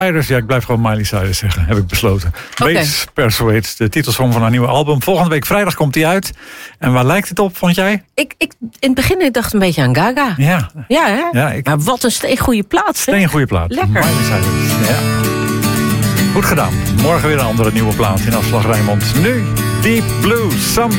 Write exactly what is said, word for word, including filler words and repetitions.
Cyrus, ja, ik blijf gewoon Miley Cyrus zeggen, heb ik besloten. Okay. Base Persuade, de titelsong van haar nieuwe album. Volgende week vrijdag komt die uit. En waar lijkt het op, vond jij? Ik, ik, in het begin ik dacht een beetje aan Gaga. Ja. Ja, hè? Ja, ik... Maar wat een steen goede plaats. Steen goede plaat. Lekker. Miley Cyrus, ja. Goed gedaan. Morgen weer een andere nieuwe plaat in Afslag Rijnmond. Nu Deep Blue, Some